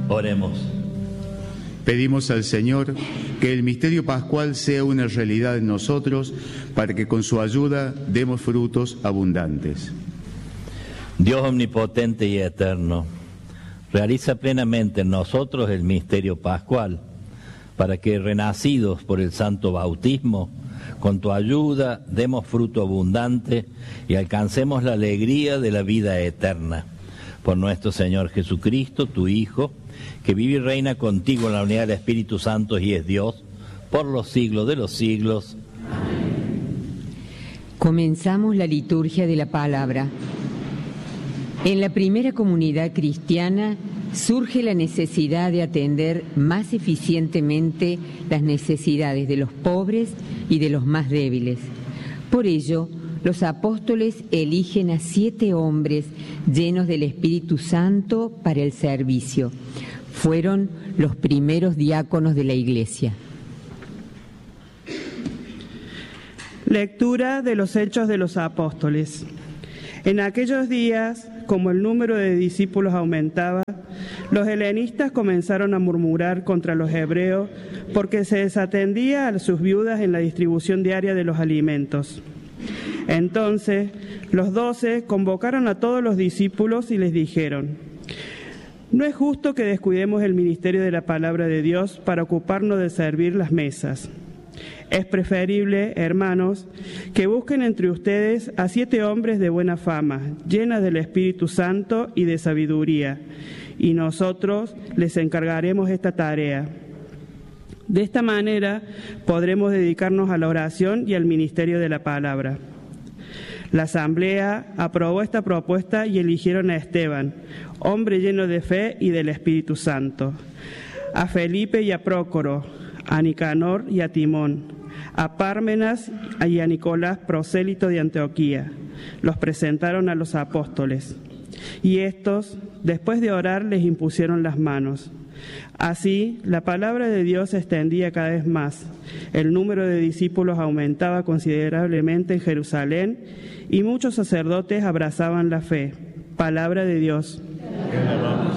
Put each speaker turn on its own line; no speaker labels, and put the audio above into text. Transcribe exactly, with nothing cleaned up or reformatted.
Oremos.
Pedimos al Señor que el misterio pascual sea una realidad en nosotros para que con su ayuda demos frutos abundantes.
Dios omnipotente y eterno, realiza plenamente en nosotros el misterio pascual, para que, renacidos por el santo bautismo, con tu ayuda demos fruto abundante y alcancemos la alegría de la vida eterna. Por nuestro Señor Jesucristo, tu Hijo, que vive y reina contigo en la unidad del Espíritu Santo y es Dios, por los siglos de los siglos.
Comenzamos la liturgia de la palabra. En la primera comunidad cristiana surge la necesidad de atender más eficientemente las necesidades de los pobres y de los más débiles. Por ello, los apóstoles eligen a siete hombres llenos del Espíritu Santo para el servicio. Fueron los primeros diáconos de la Iglesia.
Lectura de los Hechos de los Apóstoles. En aquellos días, como el número de discípulos aumentaba, los helenistas comenzaron a murmurar contra los hebreos porque se desatendía a sus viudas en la distribución diaria de los alimentos. Entonces, los doce convocaron a todos los discípulos y les dijeron: no es justo que descuidemos el ministerio de la palabra de Dios para ocuparnos de servir las mesas. Es preferible, hermanos, que busquen entre ustedes a siete hombres de buena fama, llenas del Espíritu Santo y de sabiduría, y nosotros les encargaremos esta tarea. De esta manera podremos dedicarnos a la oración y al ministerio de la palabra. La asamblea aprobó esta propuesta y eligieron a Esteban, hombre lleno de fe y del Espíritu Santo, a Felipe y a Prócoro, a Nicanor y a Timón, a Pármenas y a Nicolás, prosélito de Antioquía. Los presentaron a los apóstoles, y estos, después de orar, les impusieron las manos. Así, la palabra de Dios se extendía cada vez más. El número de discípulos aumentaba considerablemente en Jerusalén, y muchos sacerdotes abrazaban la fe. Palabra de Dios.